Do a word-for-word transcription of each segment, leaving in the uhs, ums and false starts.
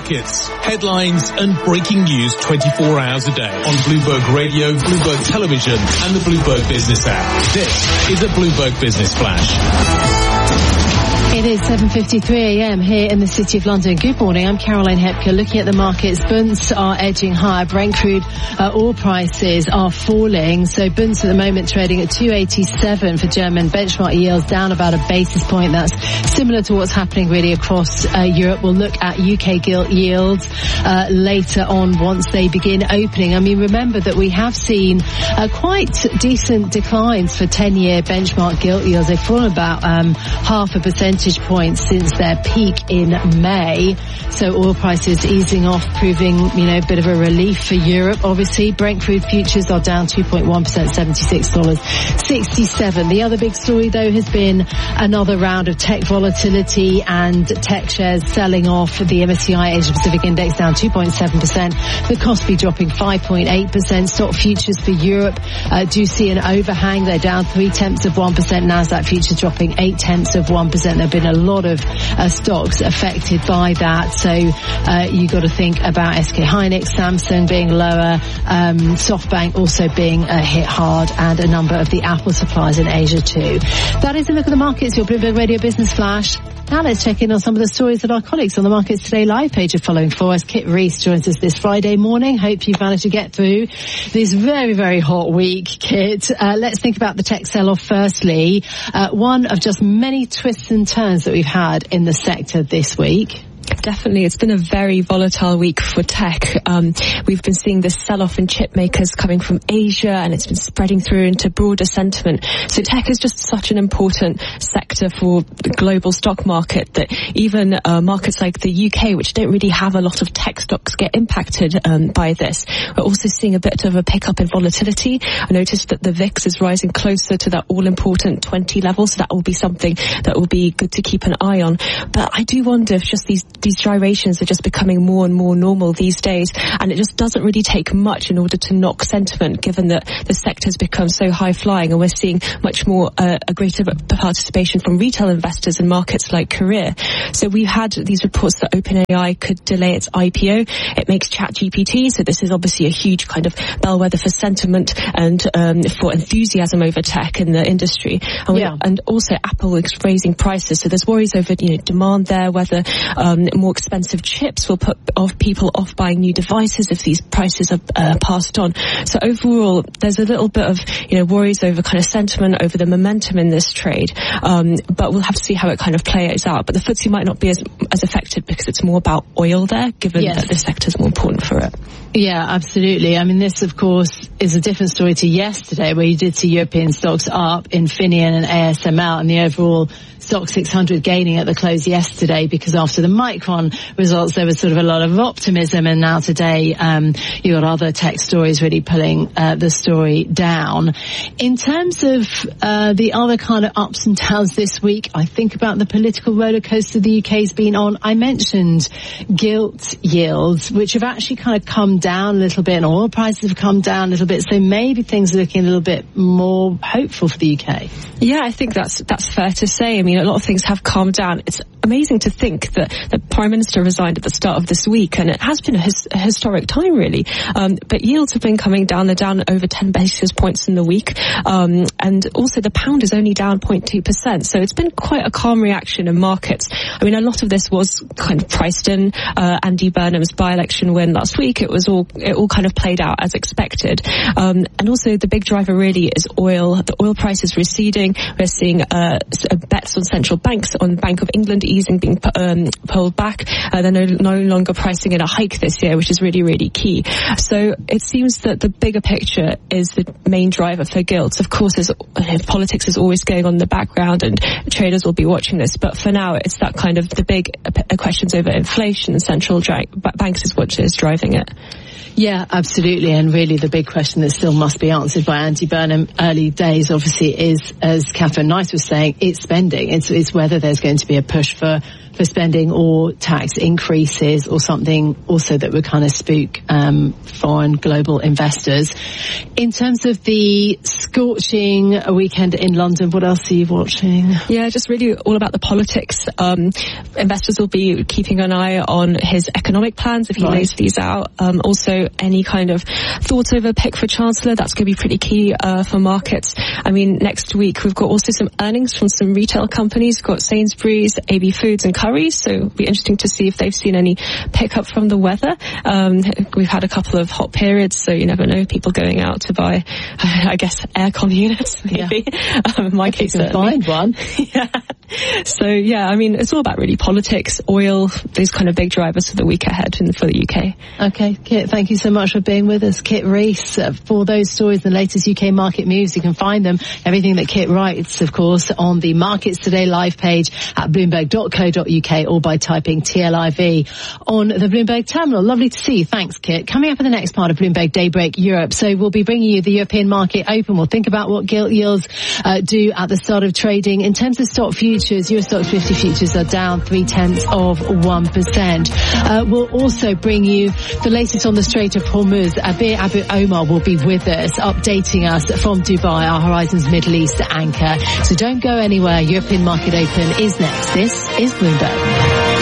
markets, headlines and breaking news twenty-four hours a day on Bloomberg Radio, Bloomberg Television and the Bloomberg Business app. This is a Bloomberg Business Flash. It is seven fifty-three a.m. here in the City of London. Good morning, I'm Caroline Hepker. Looking at the markets, bunts are edging higher. Brent crude uh, oil prices are falling. So bunts at the moment trading at two eighty-seven for German benchmark yields, down about a basis point. That's similar to what's happening really across uh, Europe. We'll look at U K gilt yields uh, later on once they begin opening. I mean, remember that we have seen uh, quite decent declines for ten-year benchmark gilt yields. They've fallen about um, half a percentage points since their peak in May. So oil prices easing off, proving, you know, a bit of a relief for Europe. Obviously, Brent crude futures are down two point one percent, seventy-six dollars sixty-seven. The other big story, though, has been another round of tech volatility and tech shares selling off. The M S C I Asia Pacific Index down two point seven percent. The Kospi dropping five point eight percent. Stock futures for Europe uh, do see an overhang. They're down three tenths of one percent. Nasdaq futures dropping eight tenths of one percent. There have been a lot of uh, stocks affected by that. So uh, you got to think about S K Hynix, Samsung being lower, um, SoftBank also being uh, hit hard, and a number of the Apple suppliers in Asia too. That is a look at the markets, your Bloomberg Radio Business Flash. Now let's check in on some of the stories that our colleagues on the Markets Today live page are following for us. Kit Reese joins us this Friday morning. Hope you've managed to get through this very, very hot week, Kit. Uh, let's think about the tech sell-off firstly. Uh, one of just many twists and turns that we've had in the sector this week. Definitely. It's been a very volatile week for tech. Um, we've been seeing this sell-off in chip makers coming from Asia, and it's been spreading through into broader sentiment. So tech is just such an important sector for the global stock market that even uh, markets like the U K, which don't really have a lot of tech stocks, get impacted um, by this. We're also seeing a bit of a pickup in volatility. I noticed that the V I X is rising closer to that all-important twenty level, so that will be something that will be good to keep an eye on. But I do wonder if just these These gyrations are just becoming more and more normal these days, and it just doesn't really take much in order to knock sentiment, given that the sector has become so high-flying, and we're seeing much more uh, a greater participation from retail investors in markets like Korea. So we've had these reports that OpenAI could delay its I P O. It makes ChatGPT, so this is obviously a huge kind of bellwether for sentiment and um, for enthusiasm over tech in the industry. And, yeah. we, and also Apple is raising prices, so there's worries over, you know, demand there, whether um, more expensive chips will put off people off buying new devices if these prices are uh, passed on. So overall, there's a little bit of, you know, worries over kind of sentiment, over the momentum in this trade. Um, but we'll have to see how it kind of plays out. But the F T S E might not be as as affected because it's more about oil there, given yes. that this sector is more important for it. Yeah, absolutely. I mean, this, of course, is a different story to yesterday, where you did see European stocks up, Infineon and A S M L, and the overall stock six hundred gaining at the close yesterday, because after the Micron results, there was sort of a lot of optimism, and now today um, you got other tech stories really pulling uh, the story down. In terms of uh, the other kind of ups and downs this week, I think about the political roller coaster the U K's been on. I mentioned gilt yields, which have actually kind of come down a little bit, and oil prices have come down a little bit, so maybe things are looking a little bit more hopeful for the U K. Yeah, I think that's that's fair to say. I mean, a lot of things have calmed down. It's amazing to think that the Prime Minister resigned at the start of this week, and it has been a, his, a historic time, really. Um, but yields have been coming down. They're down over ten basis points in the week. Um, and also the pound is only down zero point two percent. So it's been quite a calm reaction in markets. I mean, a lot of this was kind of priced in. Uh, Andy Burnham's by-election win last week, it was all, it all kind of played out as expected. Um, and also the big driver really is oil. The oil price is receding. We're seeing uh, bets on central banks, on Bank of England easing being um, pulled back. Uh, they're no, no longer pricing in a hike this year, which is really, really key. So it seems that the bigger picture is the main driver for gilts. Of course, there's, uh, politics is always going on in the background, and traders will be watching this. But for now, it's that kind of the big uh, questions over inflation and central dra- banks is what is driving it. Yeah, absolutely. And really the big question that still must be answered by Andy Burnham early days, obviously, is, as Catherine Knight was saying, it's spending. It's, it's whether there's going to be a push for for spending or tax increases or something also that would kind of spook um, foreign global investors. In terms of the scorching weekend in London, what else are you watching? Yeah, just really all about the politics. Um, investors will be keeping an eye on his economic plans if he Right. lays these out. Um, also, any kind of thoughts over pick for Chancellor, that's going to be pretty key uh, for markets. I mean, next week we've got also some earnings from some retail companies. We've got Sainsbury's, A B Foods and Currys, so it'll be interesting to see if they've seen any pickup from the weather. Um, we've had a couple of hot periods, so you never know, people going out to buy, I guess, aircon units, maybe. Yeah. Um, in my case, certainly. Find one. Yeah. So, yeah, I mean, it's all about really politics, oil, these kind of big drivers for the week ahead and for the U K. Okay, Kit, thank you so much for being with us. Kit Rees, uh, for those stories, the latest U K market moves, you can find them, everything that Kit writes, of course, on the Markets Today live page at bloomberg dot co dot uk or by typing T L I V on the Bloomberg terminal. Lovely to see you. Thanks, Kit. Coming up in the next part of Bloomberg Daybreak Europe, so we'll be bringing you the European market open. We'll think about what gilt yields uh, do at the start of trading. In terms of stock futures, Euro Stoxx fifty futures are down three-tenths of one percent. Uh, we'll also bring you the latest on the Strait of Hormuz. Abir Abu Omar will be with us, updating us from Dubai, our Horizons Middle East anchor. So don't go anywhere. European Market Open is next. This is Bloomberg.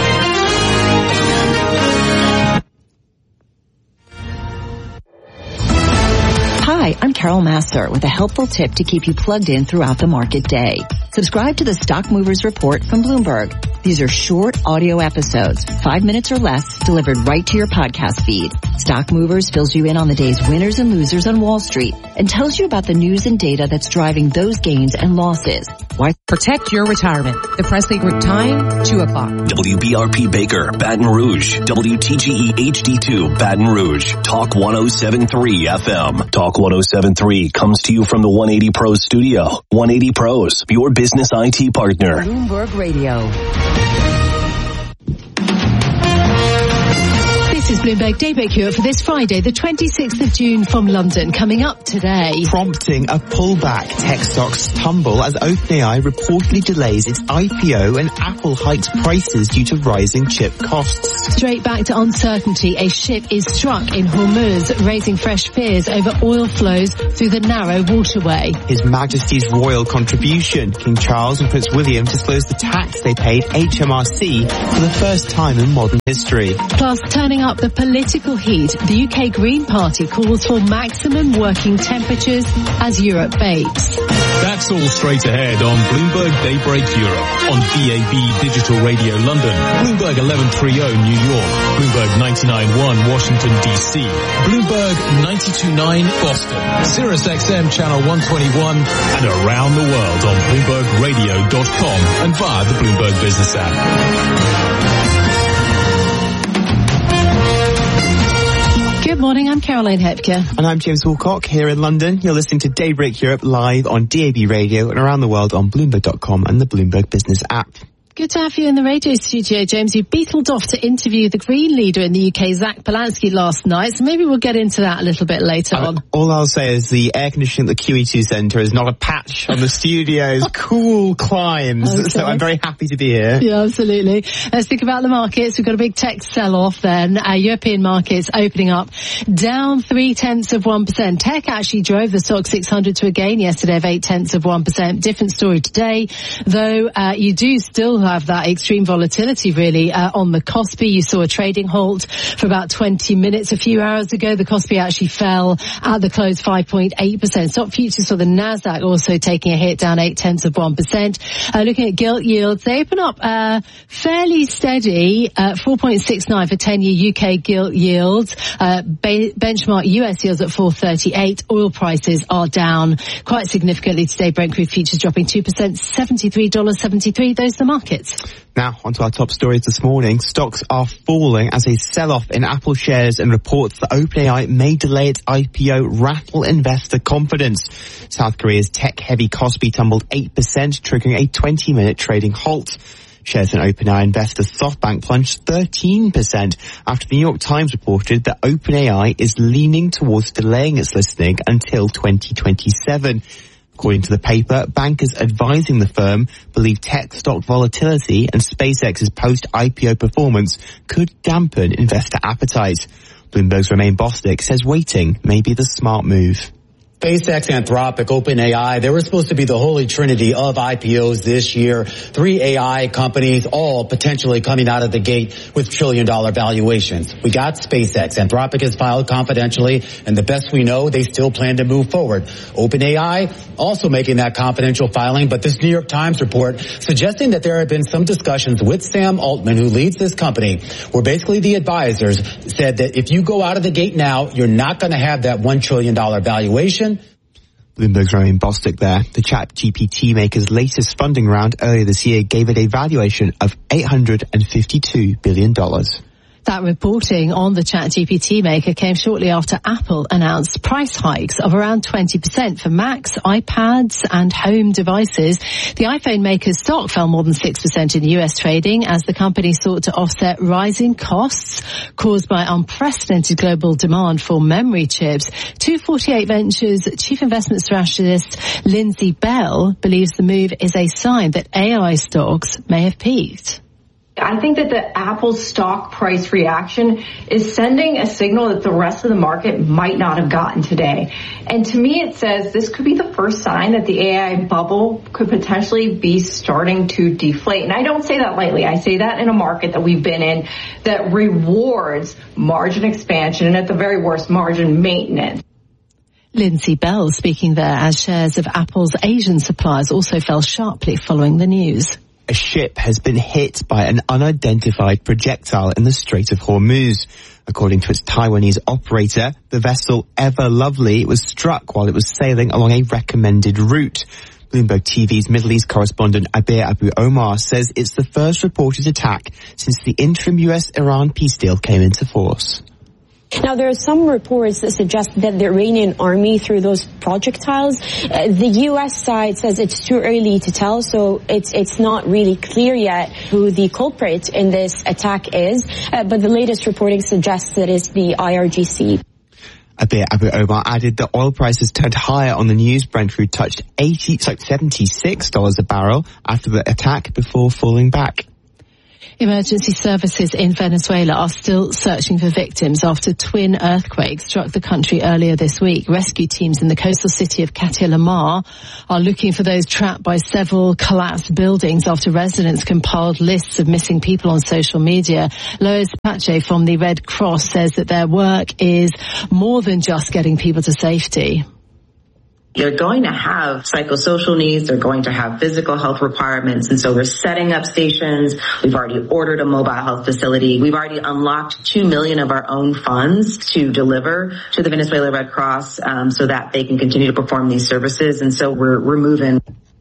Hi, I'm Carol Massar with a helpful tip to keep you plugged in throughout the market day. Subscribe to the Stock Movers Report from Bloomberg. These are short audio episodes, five minutes or less, delivered right to your podcast feed. Stock Movers fills you in on the day's winners and losers on Wall Street and tells you about the news and data that's driving those gains and losses. Why? Protect your retirement. The Presley Group time, two o'clock. W B R P Baker, Baton Rouge. W T G E H D two, Baton Rouge. Talk one oh seven point three F M. Talk one oh seven point three comes to you from the one eighty Pros studio. one eighty Pros, your business I T partner. Bloomberg Radio. This is Bloomberg Daybreak Europe for this Friday, the twenty-sixth of June from London. Coming up today, prompting a pullback. Tech stocks tumble as OpenAI reportedly delays its I P O and Apple hikes prices due to rising chip costs. Straight back to uncertainty, a ship is struck in Hormuz, raising fresh fears over oil flows through the narrow waterway. His Majesty's royal contribution. King Charles and Prince William disclosed the tax they paid H M R C for the first time in modern history. Plus, turning up the political heat, the U K Green Party calls for maximum working temperatures as Europe vapes. That's all straight ahead on Bloomberg Daybreak Europe, on D A B Digital Radio London, Bloomberg eleven thirty New York, Bloomberg ninety-nine point one Washington D C, Bloomberg ninety-two point nine Boston, Sirius X M Channel one twenty-one, and around the world on bloomberg radio dot com and via the Bloomberg Business app. Good morning, I'm Caroline Hepker. And I'm James Wilcock here in London. You're listening to Daybreak Europe live on D A B Radio and around the world on bloomberg dot com and the Bloomberg Business app. Good to have you in the radio studio, James. You beetled off to interview the Green leader in the U K, Zach Polanski, last night, so maybe we'll get into that a little bit later uh, on. All I'll say is the air conditioning at the Q E two Centre is not a patch on the studio's cool climbs, okay. So I'm very happy to be here. Yeah, absolutely. Let's think about the markets. We've got a big tech sell-off then. Our European markets opening up down three-tenths of one percent. Tech actually drove the Stoxx six hundred to a gain yesterday of eight-tenths of one percent. Different story today, though uh, you do still have that extreme volatility really uh, on the Kospi. You saw a trading halt for about twenty minutes a few hours ago. The Kospi actually fell at the close five point eight percent. Stock futures for the Nasdaq also taking a hit, down eight-tenths of one percent. Uh, looking at gilt yields, they open up uh, fairly steady, uh, four point six nine for ten-year U K gilt yields. Uh, be- benchmark U S yields at four thirty-eight. Oil prices are down quite significantly today. Brent crude futures dropping two percent, seventy-three dollars seventy-three. Those are the markets. Now, onto our top stories this morning. Stocks are falling as a sell-off in Apple shares and reports that OpenAI may delay its I P O rattle investor confidence. South Korea's tech-heavy Kospi tumbled eight percent, triggering a twenty-minute trading halt. Shares in OpenAI investor SoftBank plunged thirteen percent after the New York Times reported that OpenAI is leaning towards delaying its listing until twenty twenty-seven. According to the paper, bankers advising the firm believe tech stock volatility and SpaceX's post-I P O performance could dampen investor appetite. Bloomberg's Romain Bostic says waiting may be the smart move. SpaceX, Anthropic, OpenAI, they were supposed to be the holy trinity of I P Os this year. Three A I companies, all potentially coming out of the gate with trillion dollar valuations. We got SpaceX. Anthropic has filed confidentially, and the best we know, they still plan to move forward. OpenAI also making that confidential filing, but this New York Times report suggesting that there have been some discussions with Sam Altman, who leads this company, where basically the advisors said that if you go out of the gate now, you're not going to have that one trillion dollar valuation. Bloomberg's Romain Bostic there. The ChatGPT maker's latest funding round earlier this year gave it a valuation of eight hundred fifty-two billion dollars. That reporting on the ChatGPT maker came shortly after Apple announced price hikes of around twenty percent for Macs, iPads and home devices. The iPhone maker's stock fell more than six percent in U S trading as the company sought to offset rising costs caused by unprecedented global demand for memory chips. two forty-eight Ventures chief investment strategist Lindsay Bell believes the move is a sign that A I stocks may have peaked. I think that the Apple stock price reaction is sending a signal that the rest of the market might not have gotten today. And to me, it says this could be the first sign that the A I bubble could potentially be starting to deflate. And I don't say that lightly. I say that in a market that we've been in that rewards margin expansion and at the very worst, margin maintenance. Lindsay Bell speaking there as shares of Apple's Asian suppliers also fell sharply following the news. A ship has been hit by an unidentified projectile in the Strait of Hormuz. According to its Taiwanese operator, the vessel Ever Lovely was struck while it was sailing along a recommended route. Bloomberg T V's Middle East correspondent Abir Abu Omar says it's the first reported attack since the interim U S Iran peace deal came into force. Now, there are some reports that suggest that the Iranian army threw those projectiles. Uh, the U S side says it's too early to tell, so it's it's not really clear yet who the culprit in this attack is. Uh, but the latest reporting suggests that it's the I R G C. Abir Abu Omar added that oil prices turned higher on the news. Brent crude touched eighty, sorry, seventy-six dollars a barrel after the attack before falling back. Emergency services in Venezuela are still searching for victims after twin earthquakes struck the country earlier this week. Rescue teams in the coastal city of Catia-La-Mar are looking for those trapped by several collapsed buildings after residents compiled lists of missing people on social media. Lois Pache from the Red Cross says that their work is more than just getting people to safety. They're going to have psychosocial needs. They're going to have physical health requirements. And so we're setting up stations. We've already ordered a mobile health facility. We've already unlocked two million of our own funds to deliver to the Venezuela Red Cross um, so that they can continue to perform these services. And so we're, we're moving.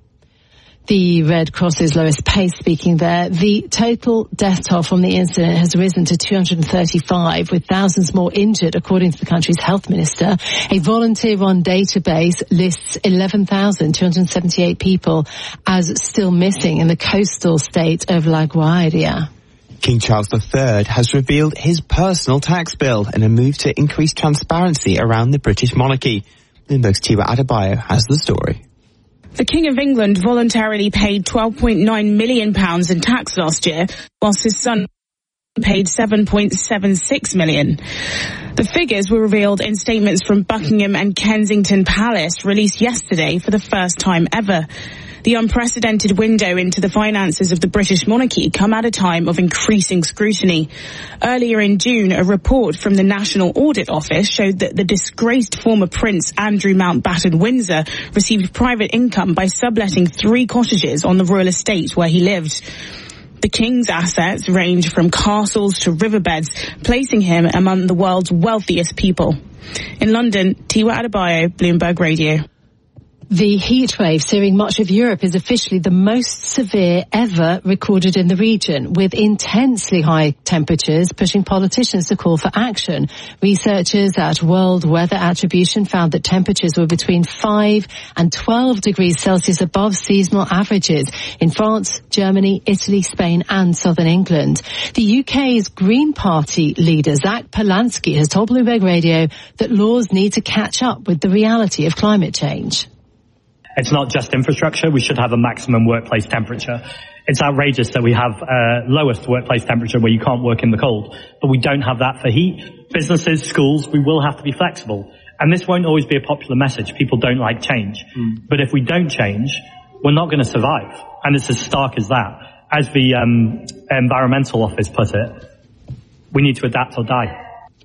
The Red Cross's Lois Pace speaking there. The total death toll from the incident has risen to two hundred thirty-five, with thousands more injured, according to the country's health minister. A volunteer-run database lists eleven thousand two hundred seventy-eight people as still missing in the coastal state of La Guaira. King Charles the Third has revealed his personal tax bill in a move to increase transparency around the British monarchy. Bloomberg's Tiwa Adebayo has the story. The King of England voluntarily paid twelve point nine million pounds in tax last year, whilst his son paid seven point seven six million pounds. The figures were revealed in statements from Buckingham and Kensington Palace, released yesterday for the first time ever. The unprecedented window into the finances of the British monarchy come at a time of increasing scrutiny. Earlier in June, a report from the National Audit Office showed that the disgraced former Prince Andrew Mountbatten Windsor received private income by subletting three cottages on the royal estate where he lived. The King's assets range from castles to riverbeds, placing him among the world's wealthiest people. In London, Tiwa Adebayo, Bloomberg Radio. The heat wave searing much of Europe is officially the most severe ever recorded in the region, with intensely high temperatures pushing politicians to call for action. Researchers at World Weather Attribution found that temperatures were between five and twelve degrees Celsius above seasonal averages in France, Germany, Italy, Spain and southern England. The U K's Green Party leader, Zach Polanski, has told Bloomberg Radio that laws need to catch up with the reality of climate change. It's not just infrastructure. We should have a maximum workplace temperature. It's outrageous that we have uh, lowest workplace temperature where you can't work in the cold, but we don't have that for heat. Businesses, schools, we will have to be flexible. And this won't always be a popular message. People don't like change. Mm. But if we don't change, we're not going to survive. And it's as stark as that. As the um, Environmental Office put it, we need to adapt or die.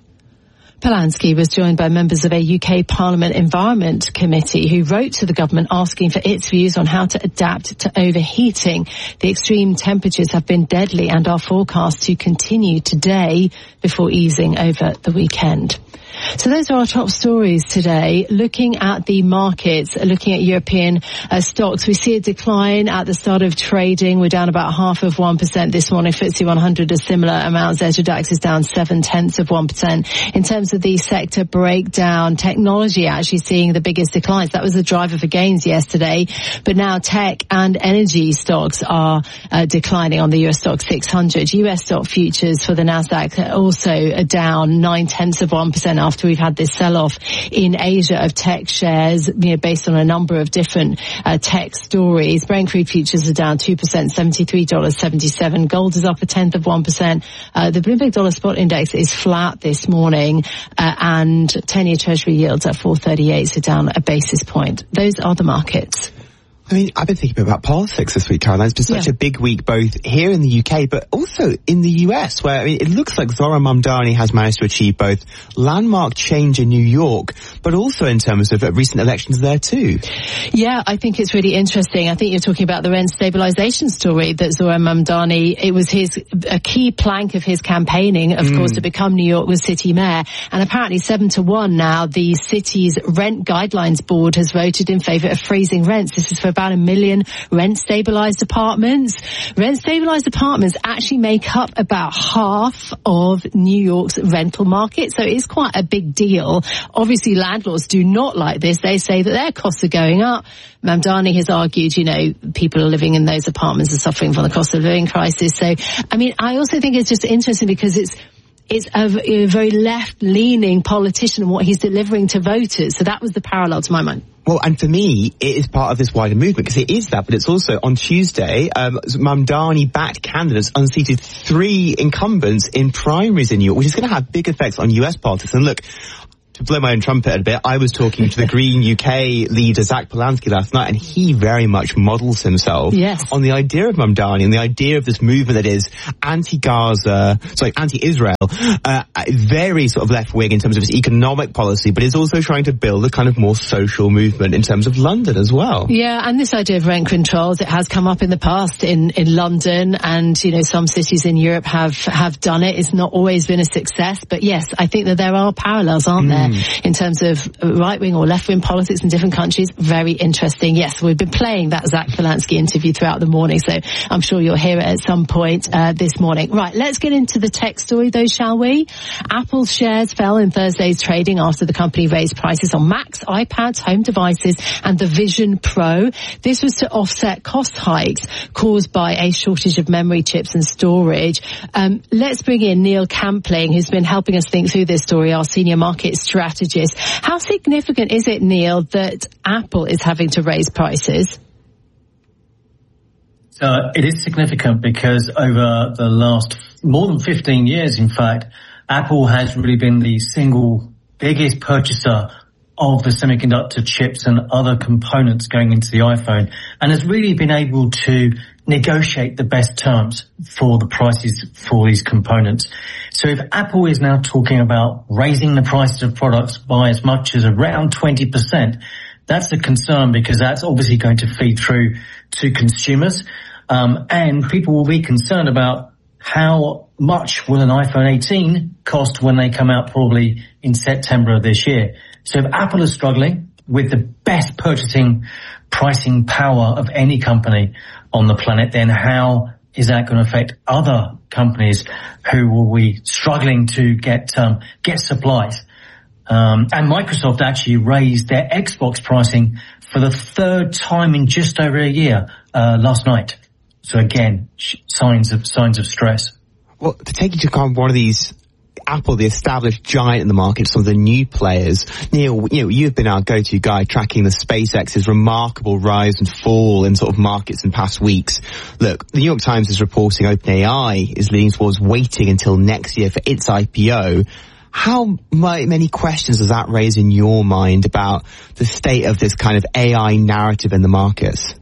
Polanski was joined by members of a U K Parliament Environment Committee who wrote to the government asking for its views on how to adapt to overheating. The extreme temperatures have been deadly and are forecast to continue today before easing over the weekend. So those are our top stories today. Looking at the markets, looking at European uh, stocks, we see a decline at the start of trading. We're down about half of one percent this morning. F T S E one hundred a similar amount. Zeta DAX is down seven tenths of one percent. In terms of the sector breakdown, technology actually seeing the biggest declines. That was the driver for gains yesterday. But now tech and energy stocks are uh, declining on the U S stock six hundred. U S stock futures for the Nasdaq also down nine tenths of one percent after we've had this sell-off in Asia of tech shares, you know, based on a number of different uh, tech stories. Brent crude futures are down two percent, seventy-three dollars seventy-seven. Gold is up a tenth of one percent. Uh, the Bloomberg Dollar Spot Index is flat this morning, uh, and ten-year Treasury yields at four thirty-eight, so down a basis point. Those are the markets. I mean, I've been thinking about politics this week, Caroline. It's been such yeah. a big week, both here in the U K, but also in the U S, where, I mean, it looks like Zohran Mamdani has managed to achieve both landmark change in New York, but also in terms of recent elections there too. Yeah, I think it's really interesting. I think you're talking about the rent stabilization story that Zohran Mamdani, it was his, a key plank of his campaigning, of mm. course, to become New York's city mayor. And apparently seven to one now, the city's rent guidelines board has voted in favor of freezing rents. This is for about a million rent stabilized apartments. Rent stabilized apartments actually make up about half of New York's rental market, so it's quite a big deal. Obviously, landlords do not like this. They say that their costs are going up. Mamdani has argued, you know, people are living in those apartments are suffering from the cost of living crisis. So, I mean, I also think it's just interesting because it's It's a, a very left-leaning politician and what he's delivering to voters. So that was the parallel to my mind. Well, and for me, it is part of this wider movement, because it is that, but it's also on Tuesday, um, Mamdani-backed candidates unseated three incumbents in primaries in New York, which is going to have big effects on U S politics. And look, to blow my own trumpet a bit, I was talking to the Green U K leader, Zach Polanski, last night, and he very much models himself yes. on the idea of Mamdani and the idea of this movement that is anti-Gaza, sorry, anti-Israel, uh, very sort of left-wing in terms of its economic policy, but is also trying to build a kind of more social movement in terms of London as well. Yeah, and this idea of rent controls, it has come up in the past in, in London, and, you know, some cities in Europe have, have done it. It's not always been a success, but yes, I think that there are parallels, aren't mm. there? In terms of right-wing or left-wing politics in different countries. Very interesting. Yes, we've been playing that Zach Polanski interview throughout the morning, so I'm sure you'll hear it at some point uh, this morning. Right, let's get into the tech story though, shall we? Apple's shares fell in Thursday's trading after the company raised prices on Macs, iPads, home devices and the Vision Pro. This was to offset cost hikes caused by a shortage of memory chips and storage. Um, let's bring in Neil Campling, who's been helping us think through this story, our senior market strategist. strategist. How significant is it, Neil, that Apple is having to raise prices? Uh, it is significant because over the last more than fifteen years, in fact, Apple has really been the single biggest purchaser of the semiconductor chips and other components going into the iPhone, and has really been able to negotiate the best terms for the prices for these components. So if Apple is now talking about raising the prices of products by as much as around twenty percent, that's a concern, because that's obviously going to feed through to consumers. Um, and people will be concerned about how much will an iPhone eighteen cost when they come out probably in September of this year. So if Apple is struggling with the best purchasing pricing power of any company on the planet, then how is that going to affect other companies who will be struggling to get um, get supplies? Um, and Microsoft actually raised their Xbox pricing for the third time in just over a year uh, last night. So again, sh- signs of signs of stress. Well, to take into account one of these Apple, the established giant in the market, some of the new players. Neil, you know, you've been our go-to guy tracking the SpaceX's remarkable rise and fall in sort of markets in past weeks. Look, the New York Times is reporting OpenAI is leaning towards waiting until next year for its I P O. How many questions does that raise in your mind about the state of this kind of A I narrative in the markets?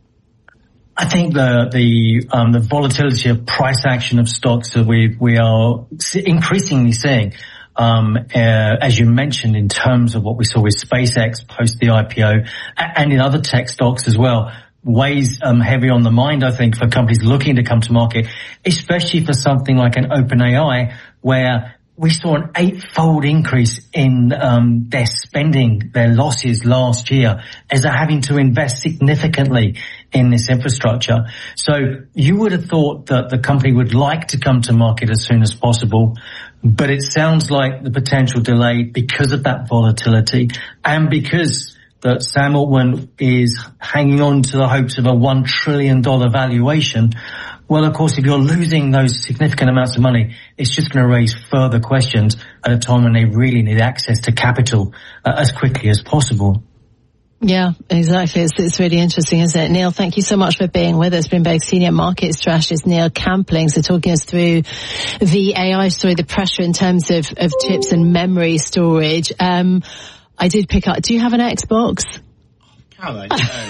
I think the the um, the volatility of price action of stocks that we we are increasingly seeing, um, uh, as you mentioned, in terms of what we saw with SpaceX post the I P O, and in other tech stocks as well, weighs um, heavy on the mind, I think, for companies looking to come to market, especially for something like an OpenAI, where we saw an eightfold increase in um, their spending, their losses last year, as they're having to invest significantly in this infrastructure. So you would have thought that the company would like to come to market as soon as possible, but it sounds like the potential delay because of that volatility and because that Sam Altman is hanging on to the hopes of a one trillion dollars valuation. Well, of course, if you're losing those significant amounts of money, it's just going to raise further questions at a time when they really need access to capital uh, as quickly as possible. Yeah, exactly. It's, it's really interesting, isn't it? Neil, thank you so much for being with us. Bloomberg senior market strategist Neil Campling, so talking us through the A I story, the pressure in terms of, of chips and memory storage. Um, I did pick up, do you have an Xbox? No.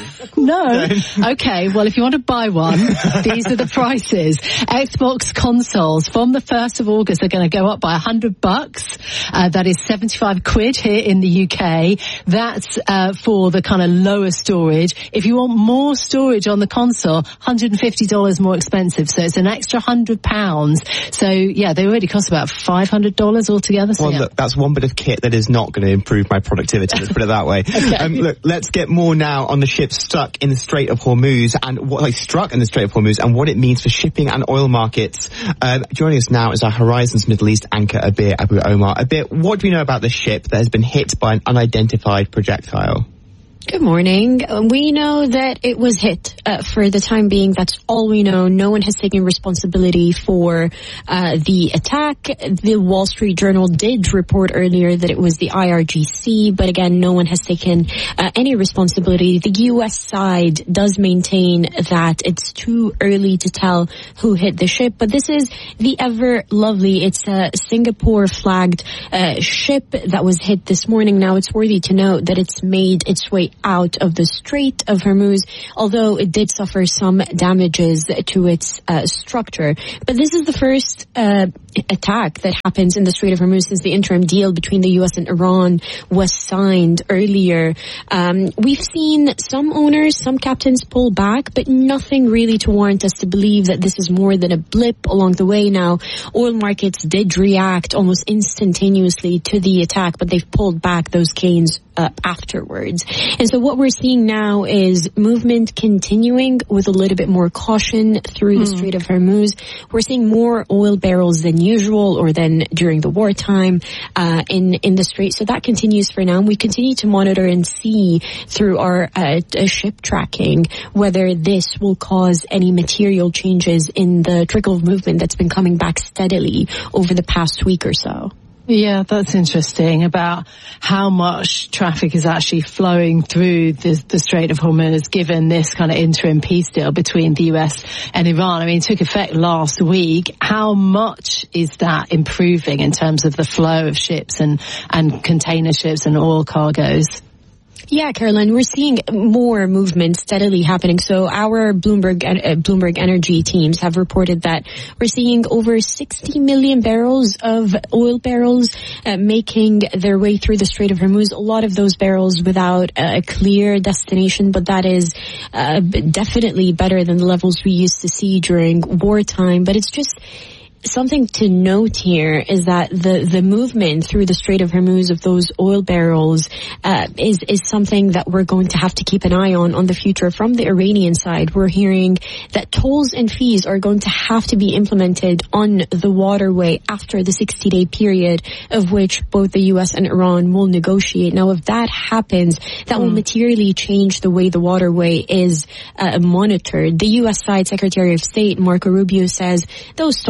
no. Okay, well, if you want to buy one, these are the prices. Xbox consoles from the first of August are going to go up by one hundred bucks. Uh, that is seventy-five quid here in the U K. That's uh, for the kind of lower storage. If you want more storage on the console, one hundred fifty dollars more expensive. So it's an extra one hundred pounds. So, yeah, they already cost about five hundred dollars altogether. So, well, yeah. Look, that's one bit of kit that is not going to improve my productivity. Let's put it that way. Okay. Um, look, let's get more now on the ship stuck in the Strait of Hormuz and what like struck in the Strait of Hormuz and what it means for shipping and oil markets. Um, joining us now is our Horizons Middle East anchor Abir Abu Omar. Abir, what do we know about the ship that has been hit by an unidentified projectile? Good morning. We know that it was hit uh, for the time being. That's all we know. No one has taken responsibility for uh, the attack. The Wall Street Journal did report earlier that it was the I R G C, but again, no one has taken uh, any responsibility. The U S side does maintain that it's too early to tell who hit the ship, but this is the Ever Lovely. It's a Singapore flagged uh, ship that was hit this morning. Now, it's worthy to note that it's made its way out of the Strait of Hormuz, although it did suffer some damages to its uh, structure. But this is the first uh, attack that happens in the Strait of Hormuz since the interim deal between the U S and Iran was signed earlier. Um, we've seen some owners, some captains pull back, but nothing really to warrant us to believe that this is more than a blip along the way. Now, oil markets did react almost instantaneously to the attack, but they've pulled back those gains uh, afterwards. And so what we're seeing now is movement continuing with a little bit more caution through the mm. Strait of Hormuz. We're seeing more oil barrels than usual or than during the wartime uh, in, in the Strait. So that continues for now. And we continue to monitor and see through our uh, ship tracking whether this will cause any material changes in the trickle of movement that's been coming back steadily over the past week or so. Yeah, that's interesting about how much traffic is actually flowing through the, the Strait of Hormuz given this kind of interim peace deal between the U S and Iran. I mean, it took effect last week. How much is that improving in terms of the flow of ships and, and container ships and oil cargoes? Yeah, Caroline, we're seeing more movement steadily happening. So our Bloomberg uh, Bloomberg Energy teams have reported that we're seeing over sixty million barrels of oil barrels uh, making their way through the Strait of Hormuz. A lot of those barrels without a clear destination, but that is uh, definitely better than the levels we used to see during wartime. But it's just something to note here is that the, the movement through the Strait of Hormuz of those oil barrels uh, is, is something that we're going to have to keep an eye on on the future. From the Iranian side, we're hearing that tolls and fees are going to have to be implemented on the waterway after the sixty-day period of which both the U S and Iran will negotiate. Now, if that happens, that mm. will materially change the way the waterway is uh, monitored. The U S side Secretary of State, Marco Rubio, says those tolls, those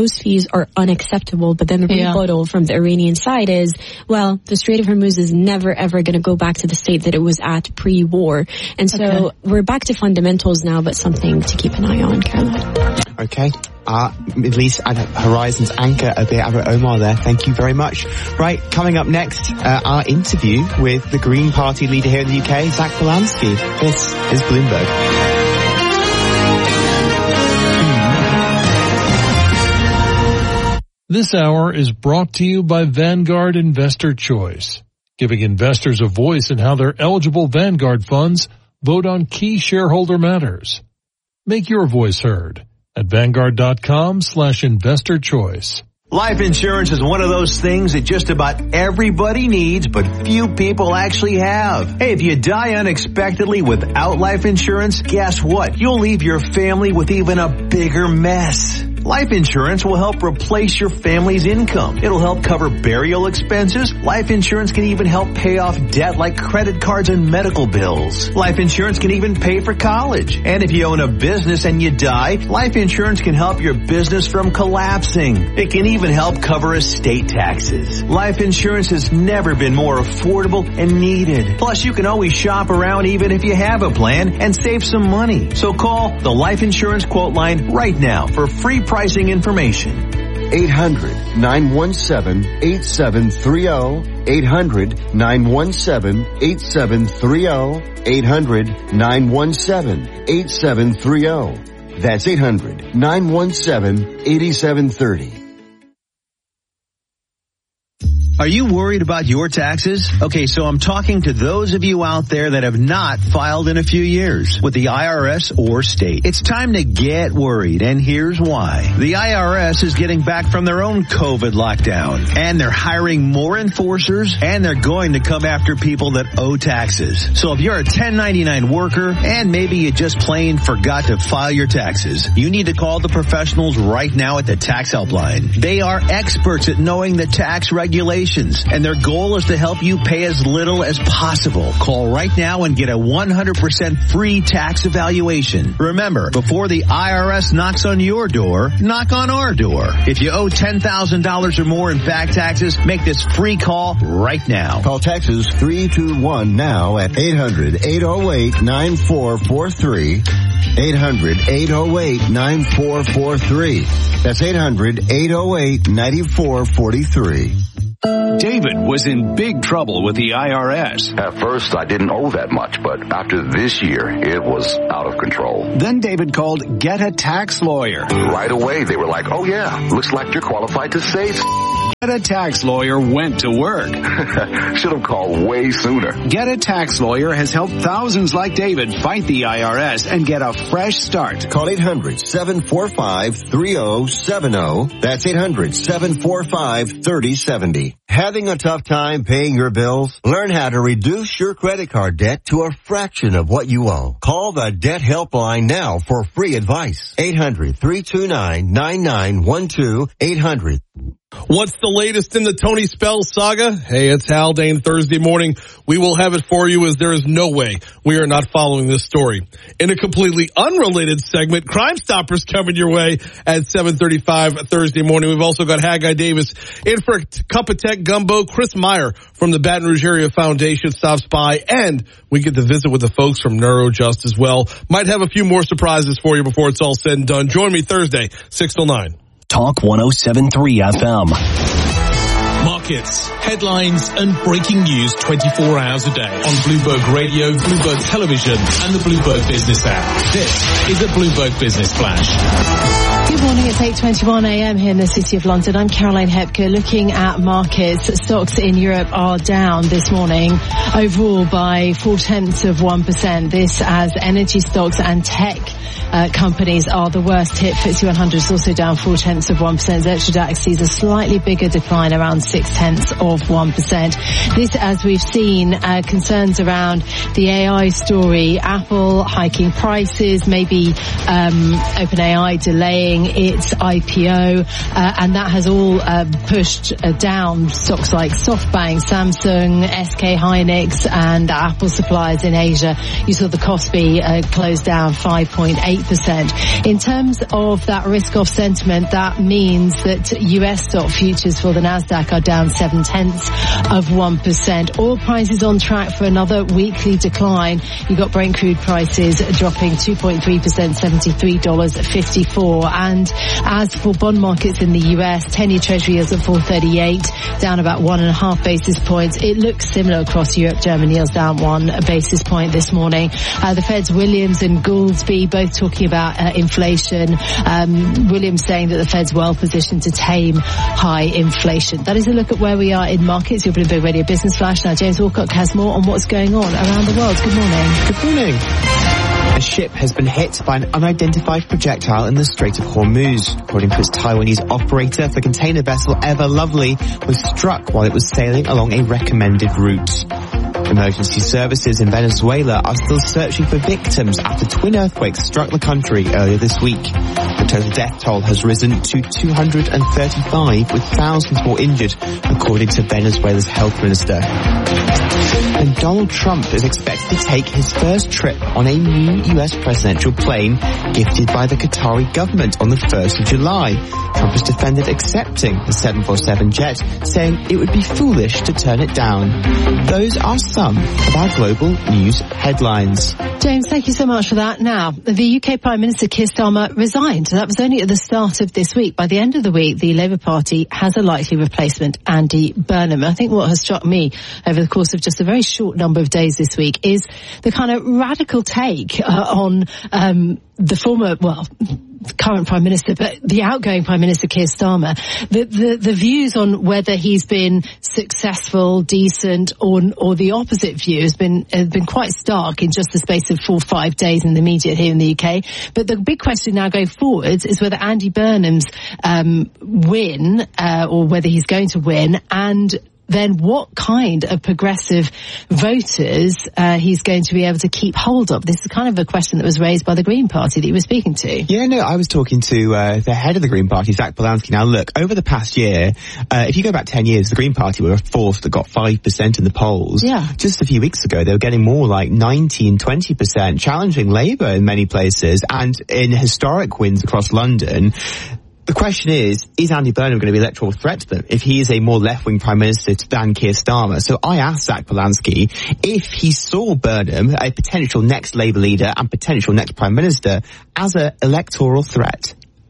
those fees are unacceptable. But then the Yeah. rebuttal from the Iranian side is, well, the Strait of Hormuz is never ever going to go back to the state that it was at pre-war. And so Okay. we're back to fundamentals now, but something to keep an eye on, Caroline. Okay. Uh, Middle East and Horizons anchor Abir Abu Omar there. Thank you very much. Right, coming up next, uh, our interview with the Green Party leader here in the U K, Zach Polanski. This is Bloomberg. This hour is brought to you by Vanguard Investor Choice, giving investors a voice in how their eligible Vanguard funds vote on key shareholder matters. Make your voice heard at Vanguard.com slash investor choice. Life insurance is one of those things that just about everybody needs, but few people actually have. Hey, if you die unexpectedly without life insurance, guess what? You'll leave your family with even a bigger mess. Life insurance will help replace your family's income. It'll help cover burial expenses. Life insurance can even help pay off debt like credit cards and medical bills. Life insurance can even pay for college. And if you own a business and you die, life insurance can help your business from collapsing. It can even help cover estate taxes. Life insurance has never been more affordable and needed. Plus, you can always shop around even if you have a plan and save some money. So call the Life Insurance Quote Line right now for free pricing information. eight hundred, nine one seven, eight seven three zero. eight hundred, nine one seven, eight seven three zero. eight hundred, nine one seven, eight seven three zero. That's eight hundred, nine one seven, eight seven three zero. Are you worried about your taxes? Okay, so I'm talking to those of you out there that have not filed in a few years with the I R S or state. It's time to get worried, and here's why. The I R S is getting back from their own COVID lockdown, and they're hiring more enforcers, and they're going to come after people that owe taxes. So if you're a ten ninety-nine worker, and maybe you just plain forgot to file your taxes, you need to call the professionals right now at the Tax Helpline. They are experts at knowing the tax regulations, and their goal is to help you pay as little as possible. Call right now and get a one hundred percent free tax evaluation. Remember, before the I R S knocks on your door, knock on our door. If you owe ten thousand dollars or more in back taxes, make this free call right now. Call Texas three two one now at eight hundred, eight oh eight, nine four four three. eight hundred, eight oh eight, nine four four three. That's eight hundred, eight oh eight, nine four four three. David was in big trouble with the I R S. At first, I didn't owe that much, but after this year, it was out of control. Then David called Get a Tax Lawyer. Right away, they were like, oh yeah, looks like you're qualified to say Get a Tax Lawyer went to work. Should have called way sooner. Get a Tax Lawyer has helped thousands like David fight the I R S and get a fresh start. Call eight hundred, seven four five, three oh seven oh. That's eight hundred, seven four five, three oh seven oh. Having a tough time paying your bills? Learn how to reduce your credit card debt to a fraction of what you owe. Call the Debt Helpline now for free advice. eight hundred, three two nine, nine nine one two. eight hundred. What's the latest in the Tony Spell saga? Hey, it's Haldane Thursday morning. We will have it for you as there is no way we are not following this story. In a completely unrelated segment, Crime Stoppers coming your way at seven thirty-five Thursday morning. We've also got Haggai Davis in for a cup of tech gumbo. Chris Meyer from the Baton Rouge Area Foundation stops by, and we get to visit with the folks from NeuroJust as well. Might have a few more surprises for you before it's all said and done. Join me Thursday, six till nine. Talk one oh seven point three F M. Markets, headlines, and breaking news twenty-four hours a day on Bloomberg Radio, Bloomberg Television, and the Bloomberg Business app. This is a Bloomberg Business Flash. Good morning, it's eight twenty-one a m here in the City of London. I'm Caroline Hepker. Looking at markets, stocks in Europe are down this morning overall by four-tenths of one percent. This as energy stocks and tech uh, companies are the worst hit. F T S E one hundred is also down four-tenths of one percent. Xetra DAX sees a slightly bigger decline, around six-tenths of one percent. This, as we've seen, uh, concerns around the A I story, Apple hiking prices, maybe um, OpenAI delaying its I P O, uh, and that has all uh, pushed uh, down stocks like SoftBank, Samsung, S K Hynix, and Apple suppliers in Asia. You saw the Kospi uh, close down five point point eight percent. In terms of that risk-off sentiment, that means that U S stock futures for the Nasdaq are down seven tenths of one percent. Oil prices on track for another weekly decline. You've got Brent crude prices dropping two point three percent, seventy-three dollars fifty-four. And as for bond markets in the U S, ten-year Treasury is at four thirty-eight, down about one and a half basis points. It looks similar across Europe. Germany yields down one basis point this morning. Uh, the Fed's Williams and Goolsbee both talking about uh, inflation. Um, Williams saying that the Fed's well positioned to tame high inflation. That is a look at where we are in markets. Your Bloomberg Radio Business Flash. Now James Wilcock has more on what's going on around the world. Good morning. Good morning. A ship has been hit by an unidentified projectile in the Strait of Hormuz. According to its Taiwanese operator, the container vessel Ever Lovely was struck while it was sailing along a recommended route. Emergency services in Venezuela are still searching for victims after twin earthquakes struck the country earlier this week. The total death toll has risen to two hundred thirty-five, with thousands more injured, according to Venezuela's health minister. And Donald Trump is expected to take his first trip on a new U S presidential plane gifted by the Qatari government on the first of July. Trump has defended accepting the seven forty-seven jet, saying it would be foolish to turn it down. Those are some of our global news headlines. James, thank you so much for that. Now, the U K Prime Minister Keir Starmer resigned. That was only at the start of this week. By the end of the week, the Labour Party has a likely replacement, Andy Burnham. I think what has struck me over the course of just a very short number of days this week is the kind of radical take uh, on um, the former, well, current Prime Minister, but the outgoing Prime Minister Keir Starmer, the, the, the views on whether he's been successful, decent, or or the opposite view has been has been quite stark in just the space of four or five days in the media here in the U K. But the big question now going forward is whether Andy Burnham's um, win, uh, or whether he's going to win, and then what kind of progressive voters uh, he's going to be able to keep hold of. This is kind of a question that was raised by the Green Party that you were speaking to. Yeah, no, I was talking to uh, the head of the Green Party, Zach Polanski. Now, look, over the past year, uh, if you go back ten years, the Green Party were a force that got five percent in the polls. Yeah. Just a few weeks ago, they were getting more like nineteen, twenty percent, challenging Labour in many places, and in historic wins across London. The question is, is Andy Burnham going to be an electoral threat to them if he is a more left-wing Prime Minister than Keir Starmer? So I asked Zach Polanski if he saw Burnham, a potential next Labour leader and potential next Prime Minister, as an electoral threat.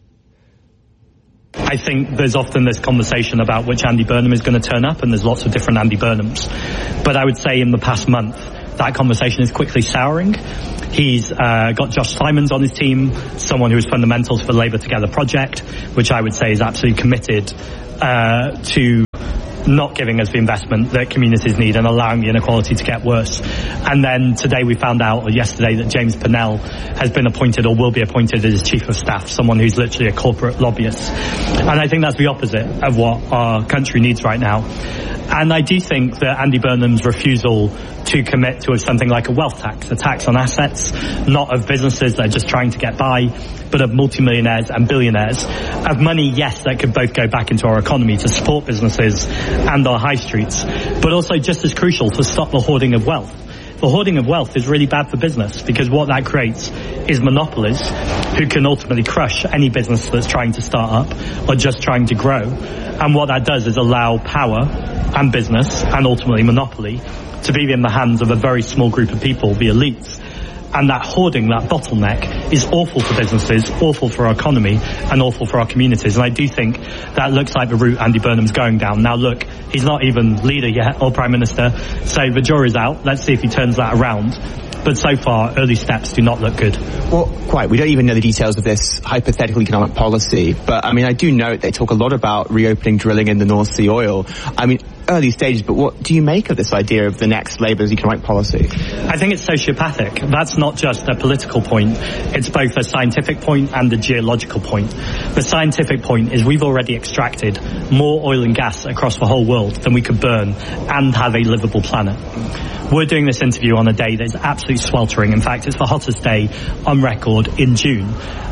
I think there's often this conversation about which Andy Burnham is going to turn up, and there's lots of different Andy Burnhams. But I would say in the past month, that conversation is quickly souring. He's uh, got Josh Simons on his team, someone who is fundamental to the Labour Together project, which I would say is absolutely committed uh, to not giving us the investment that communities need and allowing the inequality to get worse. And then today we found out, or yesterday, that James Purnell has been appointed or will be appointed as Chief of Staff, someone who's literally a corporate lobbyist. And I think that's the opposite of what our country needs right now. And I do think that Andy Burnham's refusal to commit to something like a wealth tax, a tax on assets, not of businesses that are just trying to get by, but of multimillionaires and billionaires, of money, yes, that could both go back into our economy to support businesses and our high streets, but also just as crucial to stop the hoarding of wealth. The hoarding of wealth is really bad for business, because what that creates is monopolies who can ultimately crush any business that's trying to start up or just trying to grow. And what that does is allow power and business, and ultimately monopoly, to be in the hands of a very small group of people, the elites. And that hoarding, that bottleneck, is awful for businesses, awful for our economy, and awful for our communities. And I do think that looks like the route Andy Burnham's going down. Now look, he's not even leader yet, or Prime Minister, so the jury's out. Let's see if he turns that around. But so far, early steps do not look good. Well, quite. We don't even know the details of this hypothetical economic policy. But, I mean, I do note they talk a lot about reopening drilling in the North Sea oil. I mean, early stages, but what do you make of this idea of the next Labour's economic policy? I think it's sociopathic. That's not just a political point. It's both a scientific point and a geological point. The scientific point is we've already extracted more oil and gas across the whole world than we could burn and have a livable planet. We're doing this interview on a day that is absolutely sweltering. In fact, it's the hottest day on record in June.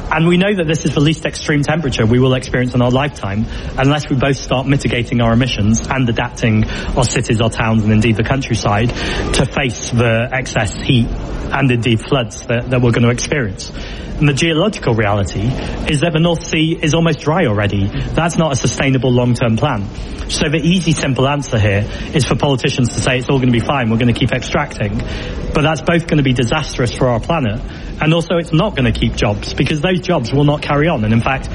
And we know that this is the least extreme temperature we will experience in our lifetime unless we both start mitigating our emissions and adapting our cities, our towns, and indeed the countryside to face the excess heat and indeed floods that, that we're going to experience. And the geological reality is that the North Sea is almost dry already. That's not a sustainable long-term plan. So the easy, simple answer here is for politicians to say it's all going to be fine, we're going to keep extracting. But that's both going to be disastrous for our planet, and also it's not going to keep jobs, because those jobs will not carry on. And in fact,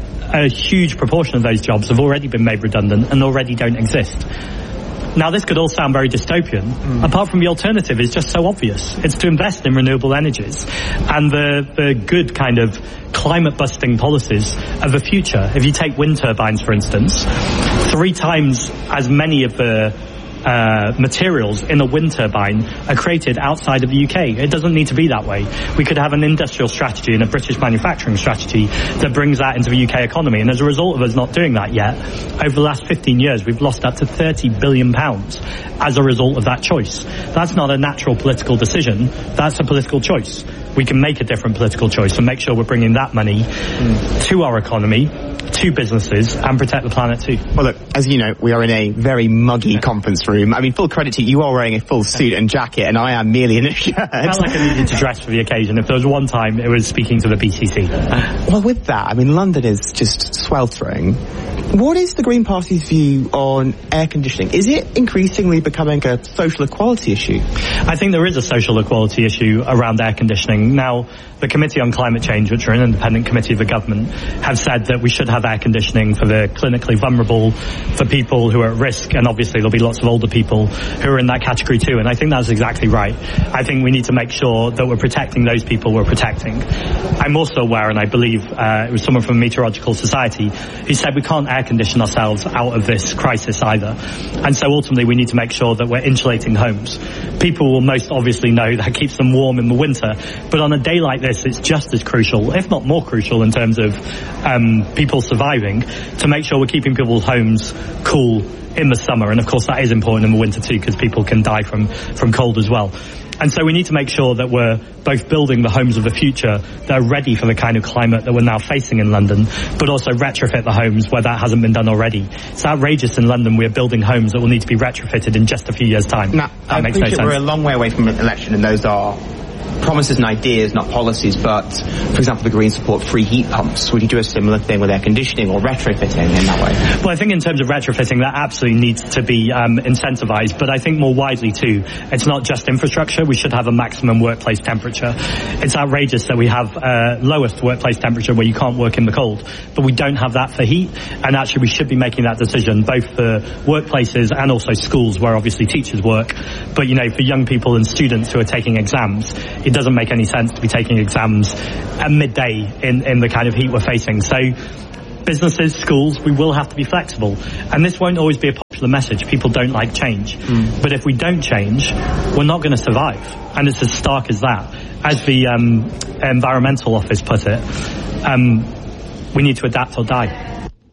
a huge proportion of those jobs have already been made redundant and already don't exist. Now, this could all sound very dystopian, mm. apart from the alternative is just so obvious. It's to invest in renewable energies and the, the good kind of climate-busting policies of the future. If you take wind turbines, for instance, three times as many of the Uh, materials in a wind turbine are created outside of the U K. It doesn't need to be that way. We could have an industrial strategy and a British manufacturing strategy that brings that into the U K economy. And as a result of us not doing that yet, over the last fifteen years, we've lost up to thirty billion pounds as a result of that choice. That's not a natural political decision. That's a political choice. We can make a different political choice and make sure we're bringing that money mm. to our economy, to businesses, and protect the planet too. Well, look, as you know, we are in a very muggy conference room. I mean, full credit to you, you are wearing a full suit and jacket, and I am merely in a shirt. I felt like I needed to dress for the occasion. If there was one time, it was speaking to the B C C. Well, with that, I mean, London is just sweltering. What is the Green Party's view on air conditioning? Is it increasingly becoming a social equality issue? I think there is a social equality issue around air conditioning. Now, the Committee on Climate Change, which are an independent committee of the government, have said that we should have air conditioning for the clinically vulnerable, for people who are at risk, and obviously there'll be lots of older people who are in that category too, and I think that's exactly right. I think we need to make sure that we're protecting those people we're protecting. I'm also aware, and I believe uh, it was someone from Meteorological Society who said we can't air condition ourselves out of this crisis either, and so ultimately we need to make sure that we're insulating homes. People will most obviously know that keeps them warm in the winter, but on a day like this it's just as crucial, if not more crucial in terms of um, people surviving, to make sure we're keeping people's homes cool in the summer. And of course that is important in the winter too, because people can die from, from cold as well. And so we need to make sure that we're both building the homes of the future that are ready for the kind of climate that we're now facing in London, but also retrofit the homes where that hasn't been done already. It's outrageous in London we're building homes that will need to be retrofitted in just a few years' time. Now, that I makes appreciate no sense. We're a long way away from an election, and those are promises and ideas, not policies. But, for example, the Greens support free heat pumps. Would you do a similar thing with air conditioning or retrofitting in that way? Well, I think in terms of retrofitting, that absolutely needs to be um, incentivized. But I think more widely too, it's not just infrastructure. We should have a maximum workplace temperature. It's outrageous that we have uh, lowest workplace temperature where you can't work in the cold, but we don't have that for heat. And actually, we should be making that decision both for workplaces and also schools, where obviously teachers work. But you know, for young people and students who are taking exams, it doesn't make any sense to be taking exams at midday in, in the kind of heat we're facing. So businesses, schools, we will have to be flexible. And this won't always be a popular message. People don't like change. Mm. But if we don't change, we're not going to survive. And it's as stark as that. As the um, Environmental Office put it, um, we need to adapt or die.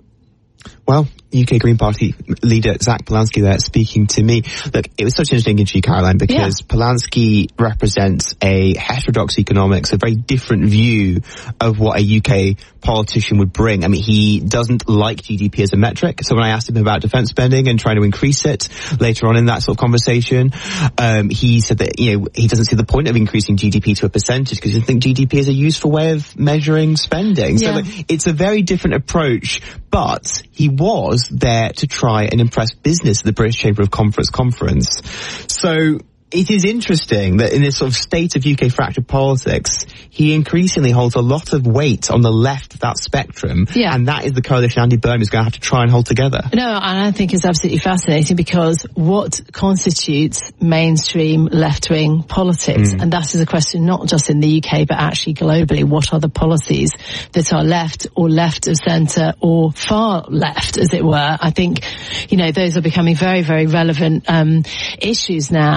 Well, U K Green Party leader Zach Polanski there speaking to me. Look, it was such an interesting interview, Caroline, because yeah. Polanski represents a heterodox economics, a very different view of what a U K politician would bring. I mean, he doesn't like G D P as a metric. So when I asked him about defence spending and trying to increase it later on in that sort of conversation, um, he said that, you know, he doesn't see the point of increasing G D P to a percentage because he doesn't think G D P is a useful way of measuring spending. Yeah. So like, it's a very different approach, but he was there to try and impress business at the British Chamber of Commerce conference. So it is interesting that in this sort of state of U K fractured politics, he increasingly holds a lot of weight on the left of that spectrum, yeah. and that is the coalition Andy Burnham is going to have to try and hold together. No, and I think it's absolutely fascinating because what constitutes mainstream left-wing politics, mm. and that is a question not just in the U K but actually globally, what are the policies that are left or left of centre or far left, as it were? I think, you know, those are becoming very, very relevant um, issues now. So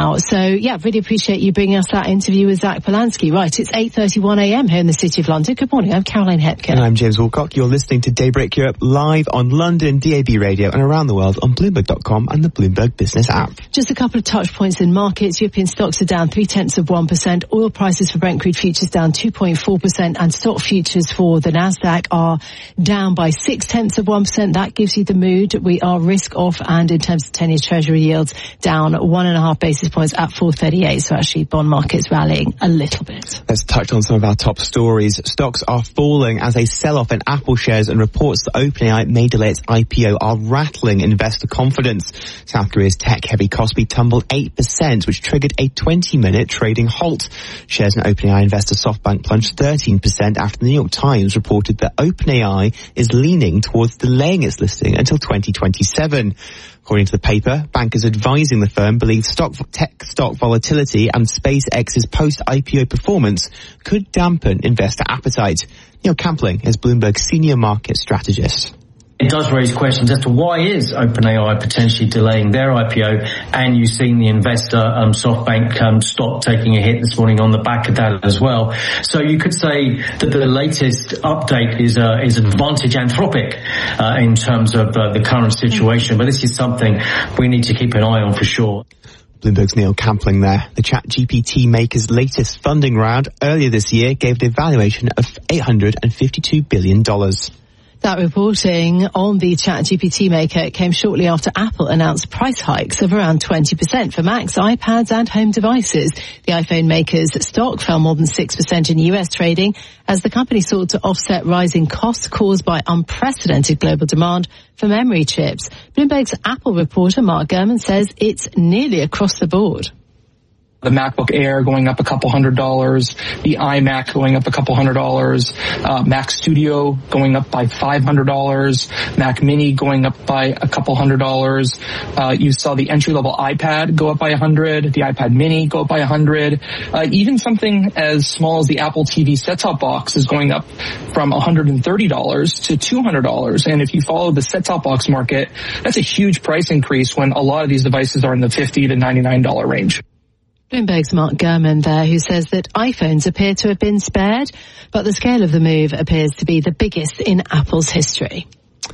yeah, really appreciate you bringing us that interview with Zach Polanski. Right, it's eight thirty-one a m here in the City of London. Good morning, I'm Caroline Hepker. And I'm James Wilcock. You're listening to Daybreak Europe live on London D A B Radio and around the world on Bloomberg dot com and the Bloomberg Business app. Just a couple of touch points in markets. European stocks are down three tenths of one percent. Oil prices for Brent crude futures down two point four percent, and stock futures for the Nasdaq are down by six tenths of one percent. That gives you the mood. We are risk off, and in terms of ten-year Treasury yields, down one and a half basis points at four thirty-eight. So actually, bond markets rallying a little bit. Let's touch on some of our top stories. Stocks are falling as a sell-off in Apple shares, and reports that OpenAI may delay its I P O are rattling investor confidence. South Korea's tech-heavy Kospi tumbled eight percent, which triggered a twenty-minute trading halt. Shares in OpenAI investor SoftBank plunged thirteen percent after the New York Times reported that OpenAI is leaning towards delaying its listing until twenty twenty-seven. According to the paper, bankers advising the firm believe stock tech stock volatility and SpaceX's post-I P O performance could dampen investor appetite. Neil Campling is Bloomberg's senior market strategist. It does raise questions as to why is OpenAI potentially delaying their I P O, and you've seen the investor um, SoftBank um, stock taking a hit this morning on the back of that as well. So you could say that the latest update is uh, is Advantage Anthropic uh, in terms of uh, the current situation, but this is something we need to keep an eye on for sure. Bloomberg's Neil Campling there. The ChatGPT maker's latest funding round earlier this year gave it a valuation of eight hundred fifty-two billion dollars. That reporting on the ChatGPT maker came shortly after Apple announced price hikes of around twenty percent for Macs, iPads and home devices. The iPhone maker's stock fell more than six percent in U S trading as the company sought to offset rising costs caused by unprecedented global demand for memory chips. Bloomberg's Apple reporter Mark Gurman says it's nearly across the board. The MacBook Air going up a couple hundred dollars, the iMac going up a couple hundred dollars, uh, Mac Studio going up by five hundred dollars, Mac Mini going up by a couple hundred dollars. Uh, you saw the entry-level iPad go up by a hundred, the iPad Mini go up by a hundred. Uh, even something as small as the Apple T V set-top box is going up from one hundred thirty dollars to two hundred dollars. And if you follow the set-top box market, that's a huge price increase when a lot of these devices are in the fifty to ninety-nine dollars range. Bloomberg's Mark Gurman there, who says that iPhones appear to have been spared, but the scale of the move appears to be the biggest in Apple's history.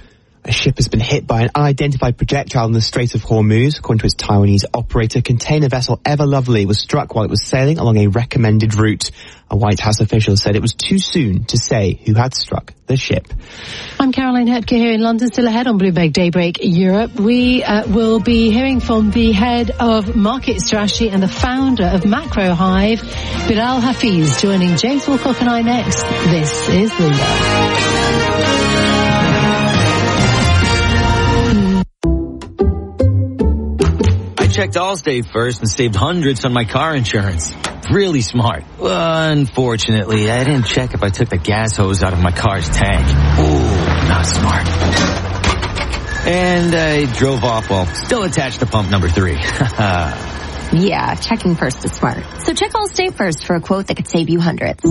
A ship has been hit by an unidentified projectile in the Strait of Hormuz. According to its Taiwanese operator, container vessel Ever Lovely was struck while it was sailing along a recommended route. A White House official said it was too soon to say who had struck the ship. I'm Caroline Hepker here in London, still ahead on Bloomberg Daybreak Europe. We uh, will be hearing from the head of market strategy and the founder of Macro Hive, Bilal Hafiz, joining James Wilcock and I next. This is Bloomberg. Checked Allstate first and saved hundreds on my car insurance. Really smart. Unfortunately, I didn't check if I took the gas hose out of my car's tank. Ooh, not smart. And I drove off while still attached to pump number three. Yeah, checking first is smart. So check Allstate first for a quote that could save you hundreds.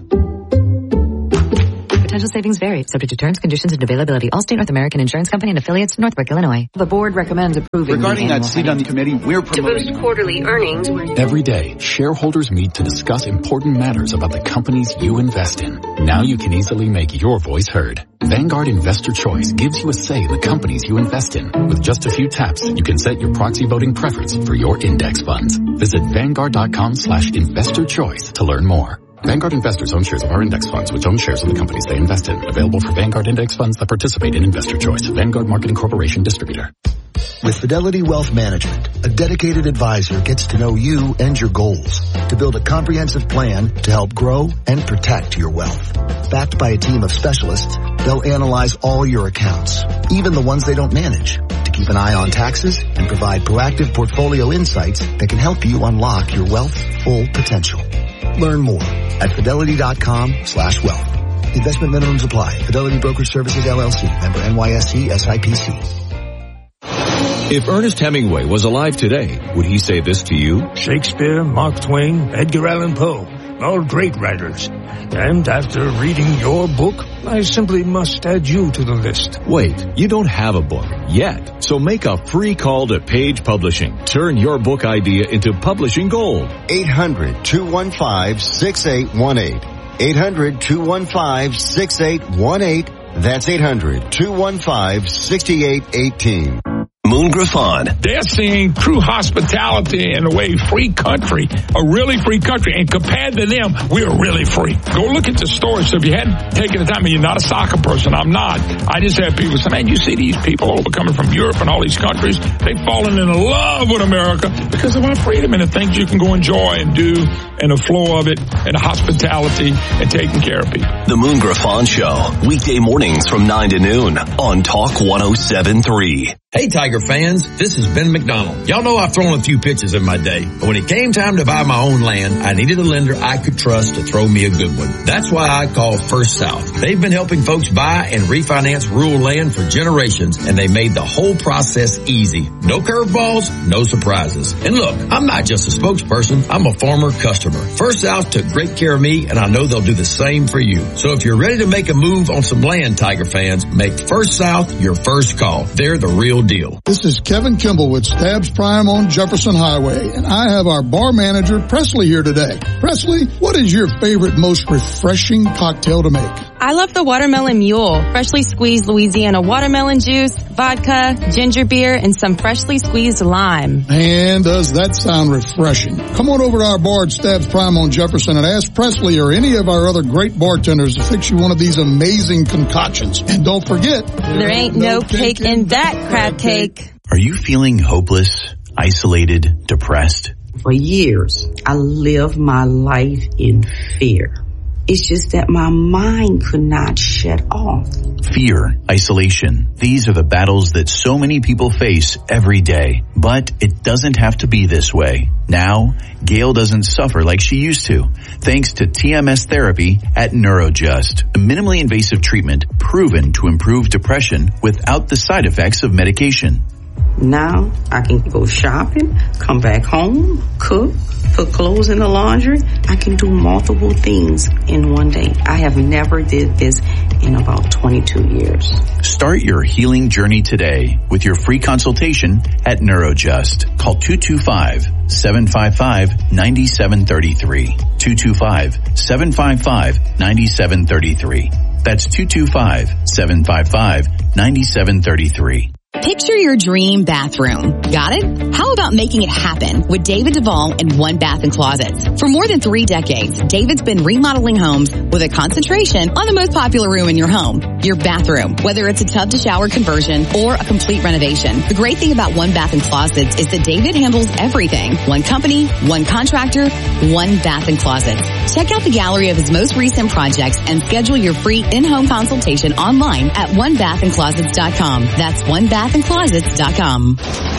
Potential savings vary, subject to terms, conditions, and availability. Allstate North American Insurance Company and affiliates, Northbrook, Illinois. The board recommends approving Regarding that seat on the committee, we're promoting... To boost quarterly earnings... Every day, shareholders meet to discuss important matters about the companies you invest in. Now you can easily make your voice heard. Vanguard Investor Choice gives you a say in the companies you invest in. With just a few taps, you can set your proxy voting preference for your index funds. Visit Vanguard.com slash investor choice to learn more. Vanguard investors own shares of our index funds, which own shares of the companies they invest in. Available for Vanguard index funds that participate in Investor Choice. Vanguard Marketing Corporation Distributor. With Fidelity Wealth Management, a dedicated advisor gets to know you and your goals to build a comprehensive plan to help grow and protect your wealth. Backed by a team of specialists, they'll analyze all your accounts, even the ones they don't manage, to keep an eye on taxes and provide proactive portfolio insights that can help you unlock your wealth's full potential. Learn more at fidelity.com slash wealth. Investment minimums apply. Fidelity Brokerage Services, L L C. Member N Y S E, S I P C. If Ernest Hemingway was alive today, would he say this to you? Shakespeare, Mark Twain, Edgar Allan Poe. all great writers. And after reading your book, I simply must add you to the list. Wait, you don't have a book yet. So make a free call to Page Publishing. Turn your book idea into publishing gold. eight hundred, two one five, six eight one eight. eight hundred, two one five, six eight one eight. That's eight hundred, two one five, six eight one eight. Moon Griffon. They're seeing true hospitality in a way, free country, a really free country. And compared to them, we're really free. Go look at the stores. So if you hadn't taken the time, and you're not a soccer person, I'm not. I just have people say, man, you see these people over coming from Europe and all these countries. They've fallen in love with America because they want freedom and the things you can go enjoy and do and the flow of it and the hospitality and taking care of people. The Moon Griffon Show. Weekday mornings from nine to noon on Talk one oh seven three. Hey Tiger fans, this is Ben McDonald. Y'all know I've thrown a few pitches in my day, but when it came time to buy my own land, I needed a lender I could trust to throw me a good one. That's why I called First South. They've been helping folks buy and refinance rural land for generations, and they made the whole process easy. No curveballs, no surprises. And look, I'm not just a spokesperson, I'm a former customer. First South took great care of me, and I know they'll do the same for you. So if you're ready to make a move on some land, Tiger fans, make First South your first call. They're the real deal. This is Kevin Kimball with Stabs Prime on Jefferson Highway, and I have our bar manager, Presley, here today. Presley, what is your favorite, most refreshing cocktail to make? I love the Watermelon Mule. Freshly squeezed Louisiana watermelon juice, vodka, ginger beer, and some freshly squeezed lime. And does that sound refreshing? Come on over to our bar at Stabs Prime on Jefferson and ask Presley or any of our other great bartenders to fix you one of these amazing concoctions. And don't forget, there ain't no cake in that crab cake. Are you feeling hopeless, isolated, depressed? For years, I lived my life in fear. It's just that my mind could not shut off. Fear, isolation. These are the battles that so many people face every day. But it doesn't have to be this way. Now, Gail doesn't suffer like she used to, thanks to T M S therapy at NeuroJust, a minimally invasive treatment proven to improve depression without the side effects of medication. Now I can go shopping, come back home, cook, put clothes in the laundry. I can do multiple things in one day. I have never did this in about twenty-two years. Start your healing journey today with your free consultation at NeuroJust. Call two two five, seven five five, nine seven three three. two two five, seven five five, nine seven three three. That's two two five, seven five five, nine seven three three. Picture your dream bathroom. Got it? How about making it happen with David Duvall and One Bath and Closets? For more than three decades, David's been remodeling homes with a concentration on the most popular room in your home, your bathroom, whether it's a tub to shower conversion or a complete renovation. The great thing about One Bath and Closets is that David handles everything. One company, one contractor, One Bath and Closets. Check out the gallery of his most recent projects and schedule your free in-home consultation online at one bath and closets dot com. That's one bath and closets dot com.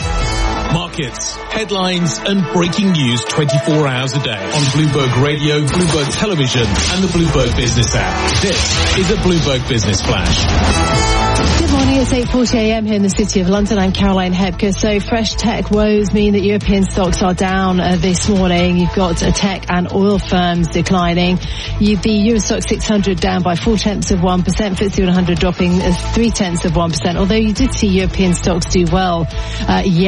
Markets, headlines, and breaking news twenty-four hours a day on Bloomberg Radio, Bloomberg Television, and the Bloomberg Business app. This is a Bloomberg Business Flash. Good morning, it's eight forty a m here in the City of London. I'm Caroline Hepker. So fresh tech woes mean that European stocks are down uh, this morning. You've got uh, tech and oil firms declining. You, the Euro Stoxx six hundred down by four tenths of one percent, F T S E one hundred dropping uh, three tenths of one percent, although you did see European stocks do well uh, yesterday.